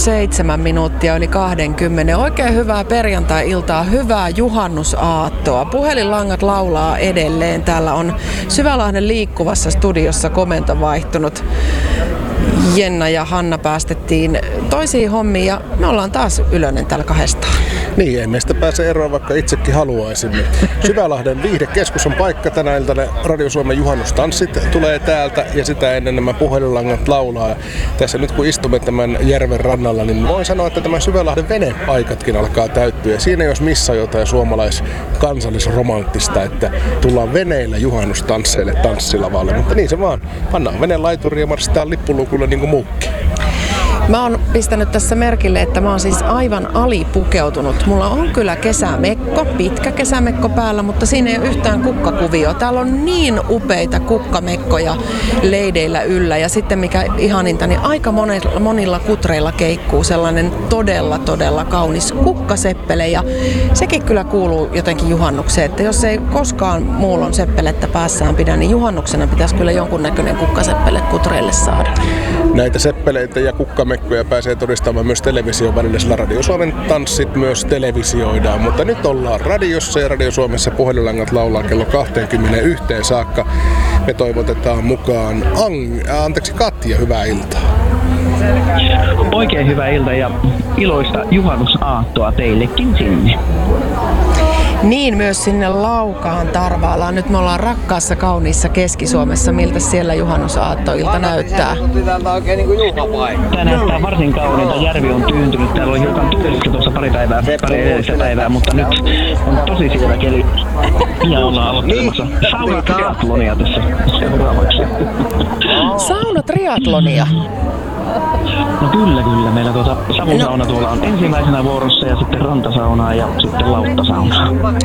7 minuuttia yli 20. Oikein hyvää perjantai-iltaa, hyvää juhannusaattoa. Puhelinlangat laulaa edelleen. Täällä on Syvälahden liikkuvassa studiossa komento vaihtunut. Jenna ja Hanna päästettiin toisiin hommiin ja me ollaan taas Ylönen täällä kahdestaan. Niin, ei meistä pääse eroon, vaikka itsekin haluaisimme. Syvälahden viihdekeskus on paikka tänä iltana. Radio Suomen juhannustanssit tulee täältä ja sitä ennen nämä puhelinlangat laulaa. Tässä nyt kun istumme tämän järven rannalla, niin voin sanoa, että tämä Syvälahden venepaikatkin alkaa täyttyä. Siinä jos missä jotain suomalais-kansallisromanttista, että tullaan veneillä juhannustansseille tanssilavalle. Mutta niin se vaan. Pannaan veneen laituriin ja marssitaan lippulukulle niin kuin muukin. Mä oon pistänyt tässä merkille, että mä oon siis aivan alipukeutunut. Mulla on kyllä kesämekko, pitkä kesämekko päällä, mutta siinä ei ole yhtään kukkakuvioa. Täällä on niin upeita kukkamekkoja leideillä yllä ja sitten mikä ihaninta, niin aika monilla kutreilla keikkuu sellainen todella kaunis kukkaseppele ja sekin kyllä kuuluu jotenkin juhannukseen, että jos ei koskaan muulon seppelettä päässään pidä, niin juhannuksena pitäisi kyllä jonkunnäköinen kukkaseppele kutreille saada. Näitä seppeleitä ja kukkamekkoja pääsee todistamaan myös television välillä, sillä Radio Suomen tanssit myös televisioidaan. Mutta nyt ollaan radiossa ja Radio Suomessa puhelinlangat laulaa kello 21 saakka. Me toivotetaan mukaan Katja, hyvää iltaa. Oikein hyvää iltaa ja iloista juhannusaattoa teillekin sinne. Niin, myös sinne Laukaan Tarvaalaan. Nyt me ollaan rakkaassa, kauniissa Keski-Suomessa. Miltä siellä juhannusaattoilta näyttää? Tämä näyttää varsin kauniilta. Järvi on tyyntynyt. Täällä oli hiukan tuulista tuossa pari edellistä päivää, mutta nyt on tosi siellä keli. Ja ollaan aloittamassa saunatriatlonia tässä seuraavaksi. Saunatriatlonia? No kyllä. Meillä savusauna tuolla on ensimmäisenä vuorossa ja sitten rantasaunaa ja sitten lauttasaunaa.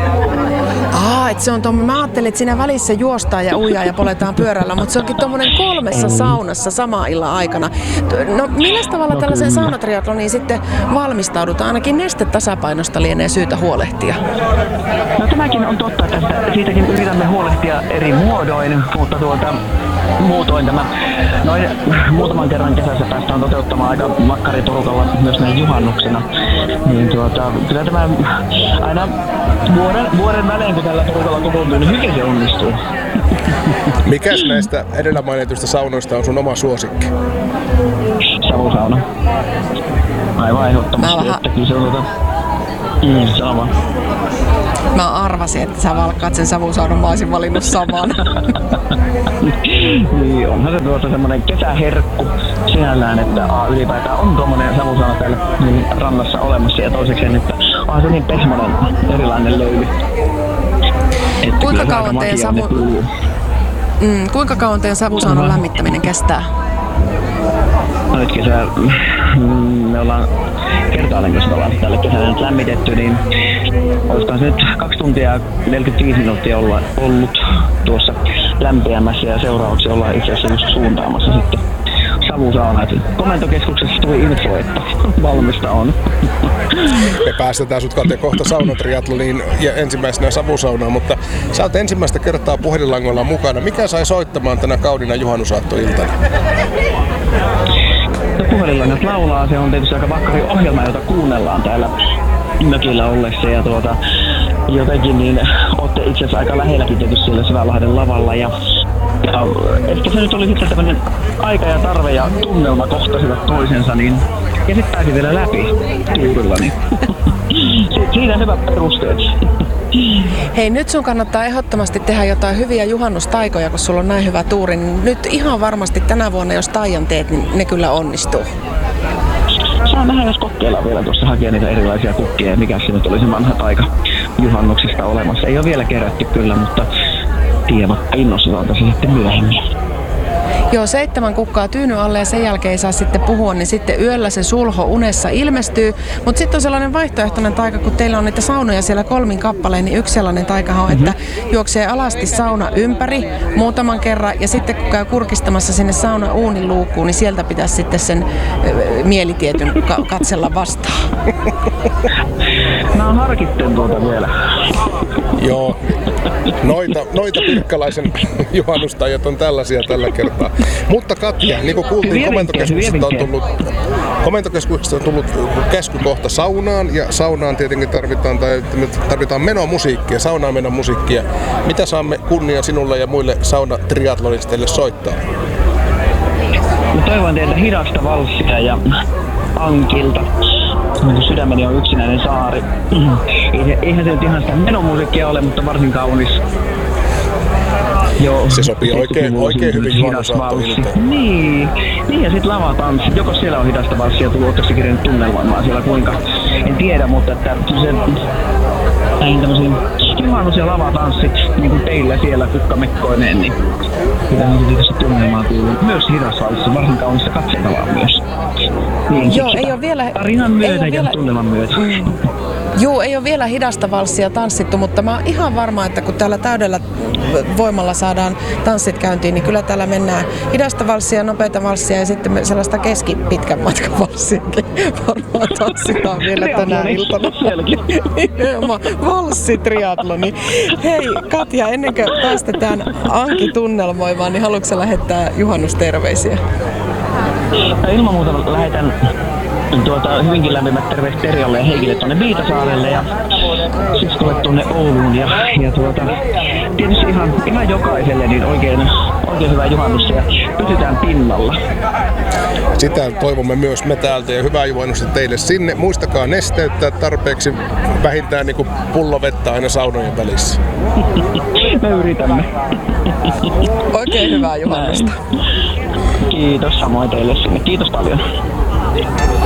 Et se on mä ajattelin, että siinä välissä juostaan ja uijaa ja poletaan pyörällä, mutta se onkin tommonen 3 saunassa sama illan aikana. No millä tavalla tällaisen saunatriatloniin sitten valmistaudutaan? Ainakin nestetasapainosta lienee syytä huolehtia. No tämäkin on totta, että siitäkin yritämme huolehtia eri muodoin, mutta muutoin tämä noin muutaman kerran kesässä päästään toteuttamaan aika makkariporukalla myös näin juhannuksena. Niin kyllä tämä aina vuoden välein, kun tällä porukalla kokoontuu, niin hyvin se onnistuu. Mikäs näistä edellä mainituista saunoista on sun oma suosikki? Savusauna. Aivan ehdottomasti, että kyllä se on sama. Mä arvasin, että sä valkkaat sen savusaunan, mä olisin valinnut saman. Niin, onhan se semmonen kesäherkku sinällään, että ylipäätään on tommonen savusauna täällä rannassa olemassa ja toisekseen, että onhan se niin pehmonen erilainen löyly. Kuinka kauan teidän savusaunan lämmittäminen kestää? No nyt me ollaan kertaalleen, jos me ollaan tällä kesällä nyt lämmitetty, niin olisikohan se nyt 2 tuntia ja 45 minuuttia ollut tuossa lämpiämässä ja seuraavaksi ollaan itse asiassa just suuntaamassa sitten savusaunaa. Komentokeskuksessa tuli info, että valmista on. Me päästetään sut Katja kohta saunatriatloniin ja ensimmäisenä savusaunaan, mutta sä oot ensimmäistä kertaa puhelinlangoilla mukana. Mikä sai soittamaan tänä kaudina juhannusaattoiltana? Puhelinlangat laulaa, se on tietysti aika vakkari ohjelma, jota kuunnellaan täällä mökillä ollessa ja jotenkin niin ootte itse asiassa aika lähelläkin tietysti siellä Syvälahden lavalla ja ehkä se nyt oli sitten tämmönen aika ja tarve ja tunnelma kohtasivat toisensa niin ja sitten pääsi vielä läpi tuurilla niin siinä hyvät perusteet. Hei, nyt sun kannattaa ehdottomasti tehdä jotain hyviä juhannustaikoja, kun sulla on näin hyvä tuuri. Niin nyt ihan varmasti tänä vuonna, jos taian teet, niin ne kyllä onnistuu. Saa nähdä, jos kokeillaan vielä tuossa hakea niitä erilaisia kukkia ja mikä se nyt oli se vanha taika juhannuksesta olemassa. Ei ole vielä kerätty kyllä, mutta tiedät innostutaan tässä sitten myöhemmin. Joo, 7 kukkaa tyyny alle ja sen jälkeen ei saa sitten puhua, niin sitten yöllä se sulho unessa ilmestyy. Mutta sitten on sellainen vaihtoehtoinen taika, kun teillä on niitä saunoja siellä 3 kappaleen, niin yksi sellainen taika on, että juoksee alasti sauna ympäri muutaman kerran ja sitten kun käy kurkistamassa sinne sauna uunin luukkuun, niin sieltä pitäisi sitten sen mielitietyn katsella vastaan. Mä harkitten vielä. Joo, noita pirkkalaisen juhannustajat on tällaisia tällä kertaa. Mutta Katja, niin kuin kuultiin, komentokeskuksesta on tullut käsky kohta saunaan, ja saunaan tietenkin tarvitaan menomusiikkia, saunaan menomusiikkia. Mitä saamme kunnia sinulle ja muille saunatriatlonisteille soittaa? Mä toivon teiltä hidasta valssia ja Ankilta. Sydämeni on yksinäinen saari. Eihän se nyt ihan sitä menomusiikkia ole, mutta varsin kaunis. Joo, se sopii oikein hyvin juhannusaattoihin. Niin, ja sit lavatanssi. Joko siellä on hidasta valssia tullut, ootteko kirjannut tunnelmoimaan siellä kuinka? En tiedä, mutta että se näihin tämmöisiin juhannus- ja lavatanssit, niin kuin teillä siellä kukkamekkoineen, niin kyllähän se tietysti tunnelmaa kuuluu. Myös hidas valssi, varsin kaunista katseltavaa myös. Niin, joo, ei ole vielä... Tarinan myötä ja tunnelman myötä. Joo, ei ole vielä hidasta valssia tanssittu, mutta mä oon ihan varma, että kun täällä täydellä voimalla saadaan tanssit käyntiin, niin kyllä täällä mennään hidasta valssia, nopeita valssia ja sitten sellaista keskipitkän matkan valssiakin varmaan tanssitaan vielä tänä iltana. Valssitriatloni. Hei Katja, ennen kuin päästetään Anki tunnelmoimaan, niin haluatko sä lähettää juhannusterveisiä? Ilman muuta lähetän hyvinkin lämpimät terveiset Terjalle ja Heikille tuonne Viitasaarelle ja siskolle tuonne Ouluun ja tietysti ihan jokaiselle niin oikein hyvää juhannusta ja pysytään pinnalla. Sitä toivomme myös me täältä ja hyvää juhannusta teille sinne. Muistakaa nesteyttää tarpeeksi vähintään niin kuin pullovettä aina saunojen välissä. Me yritämme. Oikein hyvää juhannusta. Kiitos samoin teille sinne. Kiitos paljon.